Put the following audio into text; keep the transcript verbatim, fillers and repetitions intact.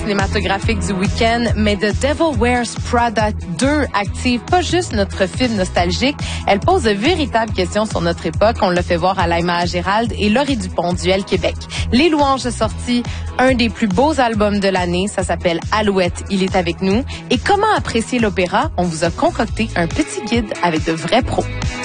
Cinématographique du week-end, mais The Devil Wears Prada deux active pas juste notre film nostalgique, elle pose de véritables questions sur notre époque. On l'a fait voir à l'Aïma Gérald et Laurie Dupont du L Québec. Les louanges de sortie, un des plus beaux albums de l'année, ça s'appelle Alouette, il est avec nous. Et comment apprécier l'opéra? On vous a concocté un petit guide avec de vrais pros.